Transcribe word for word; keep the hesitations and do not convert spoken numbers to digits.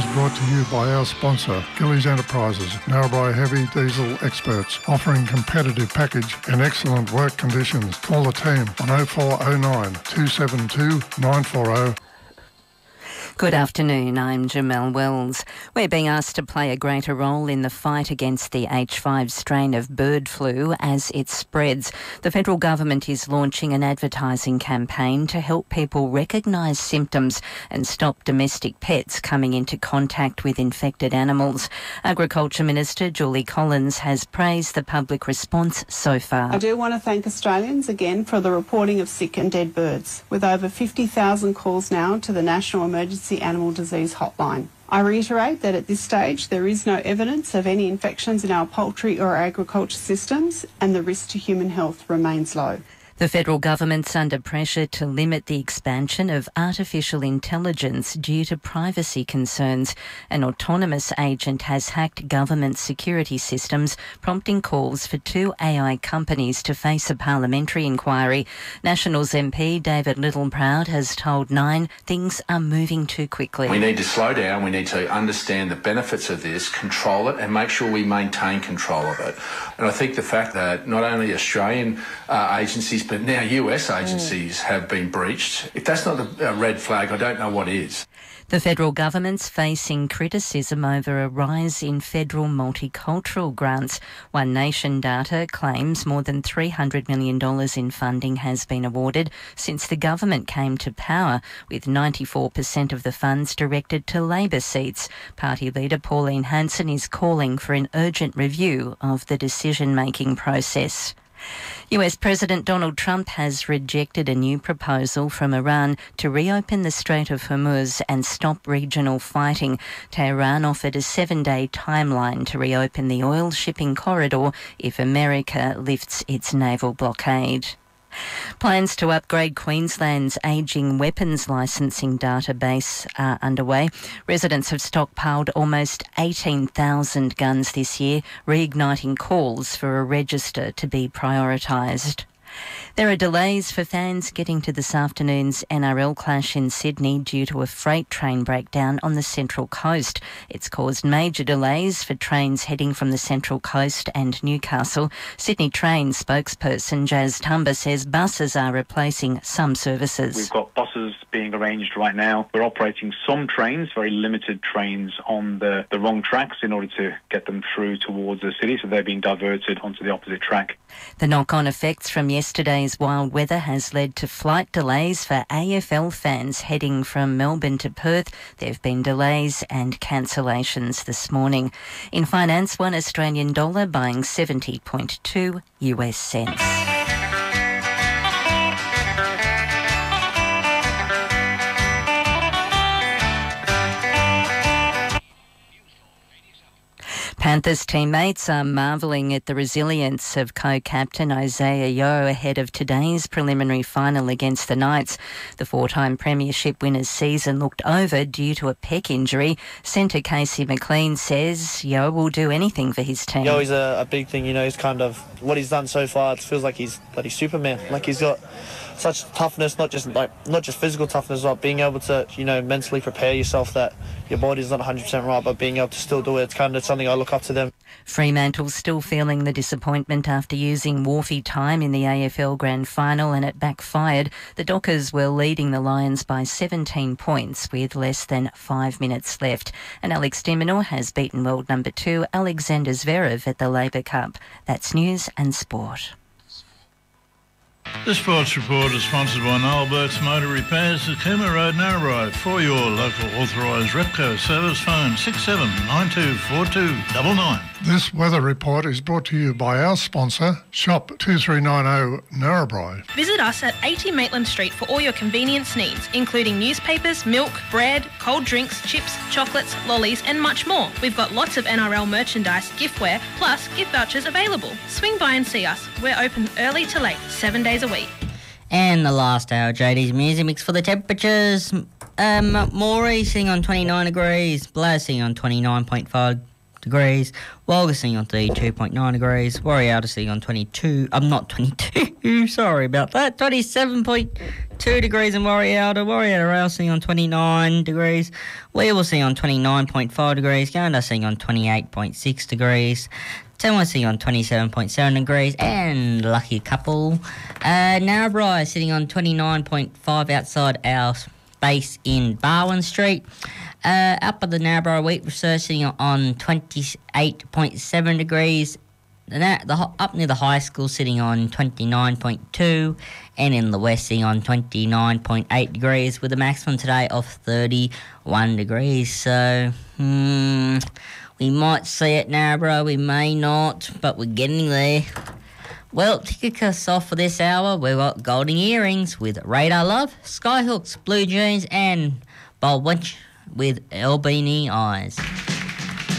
brought to you by our sponsor, Gillies Enterprises, Narrabri heavy diesel experts, offering competitive package and excellent work conditions. Call the team on oh four oh nine, two seven two, nine four oh. Good afternoon, I'm Jamelle Wells. We're being asked to play a greater role in the fight against the H five strain of bird flu as it spreads. The federal government is launching an advertising campaign to help people recognise symptoms and stop domestic pets coming into contact with infected animals. Agriculture Minister Julie Collins has praised the public response so far. I do want to thank Australians again for the reporting of sick and dead birds, with over fifty thousand calls now to the National Emergency Animal Disease Hotline. I reiterate that at this stage there is no evidence of any infections in our poultry or agriculture systems, and the risk to human health remains low. The federal government's under pressure to limit the expansion of artificial intelligence due to privacy concerns. An autonomous agent has hacked government security systems, prompting calls for two A I companies to face a parliamentary inquiry. Nationals M P David Littleproud has told Nine things are moving too quickly. We need to slow down, we need to understand the benefits of this, control it and make sure we maintain control of it. And I think the fact that not only Australian uh, agencies but now U S agencies mm. have been breached, if that's not a, a red flag, I don't know what is. The federal government's facing criticism over a rise in federal multicultural grants. One Nation data claims more than three hundred million dollars in funding has been awarded since the government came to power, with ninety-four percent of the funds directed to Labor seats. Party leader Pauline Hanson is calling for an urgent review of the decision-making process. U S President Donald Trump has rejected a new proposal from Iran to reopen the Strait of Hormuz and stop regional fighting. Tehran offered a seven-day timeline to reopen the oil shipping corridor if America lifts its naval blockade. Plans to upgrade Queensland's ageing weapons licensing database are underway. Residents have stockpiled almost eighteen thousand guns this year, reigniting calls for a register to be prioritised. There are delays for fans getting to this afternoon's N R L clash in Sydney due to a freight train breakdown on the Central Coast. It's caused major delays for trains heading from the Central Coast and Newcastle. Sydney Train spokesperson Jazz Tumba says buses are replacing some services. We've got buses being arranged right now. We're operating some trains, very limited trains, on the, the wrong tracks in order to get them through towards the city, so they're being diverted onto the opposite track. The knock-on effects from yesterday's wild weather has led to flight delays for A F L fans heading from Melbourne to Perth. There have been delays and cancellations this morning. In finance, one Australian dollar buying seventy point two U S cents. Panthers teammates are marvelling at the resilience of co-captain Isaiah Yeo ahead of today's preliminary final against the Knights. The four-time premiership winner's season looked over due to a pec injury. Centre Casey McLean says Yeo will do anything for his team. Yeo is a, a big thing, you know, he's kind of, what he's done so far, it feels like he's bloody Superman. Like he's got such toughness, not just like not just physical toughness, but being able to, you know, mentally prepare yourself that your body's not one hundred percent right, but being able to still do it, it's kind of something I look up to them. Fremantle's still feeling the disappointment after using Wharfie time in the A F L Grand Final and it backfired. The Dockers were leading the Lions by seventeen points with less than five minutes left. And Alex de Minaur has beaten world number two Alexander Zverev at the Labour Cup. That's news and sport. The Sports Report is sponsored by Noel Burke's Motor Repairs at Cooma Road, Narrabri. For your local authorised Repco service, phone six seven nine two four two nine nine. This weather report is brought to you by our sponsor, Shop two three nine zero Narrabri. Visit us at eighty Maitland Street for all your convenience needs, including newspapers, milk, bread, cold drinks, chips, chocolates, lollies and much more. We've got lots of N R L merchandise, giftware, plus gift vouchers available. Swing by and see us. We're open early to late, seven days a week. And the last hour, J D's music mix for the temperatures. Um, Moree sitting on twenty-nine degrees, Blair sitting on twenty-nine point five degrees. Wagga sitting on thirty-two point nine degrees. Warrior sitting on twenty-two. I'm not twenty-two. Sorry about that. twenty-seven point two degrees in Warrior. Warrior Rail sitting on twenty-nine degrees. Weevil sitting on twenty-nine point five degrees. Gander sitting on twenty-eight point six degrees. Tenwa sitting on twenty-seven point seven degrees, and lucky couple, uh, Narrabri sitting on twenty-nine point five outside our base in Barwon Street. Uh, up at the Narrabri Wheat Research sitting on twenty-eight point seven degrees. The, the up near the high school sitting on twenty-nine point two, and in the west sitting on twenty-nine point eight degrees, with a maximum today of thirty-one degrees. So, hmm. We might see it now, bro. We may not, but we're getting there. Well, to kick us off for this hour, we've got Golden Earrings with Radar Love, Skyhooks, Blue Jeans, and Bold Winch with Albany Eyes.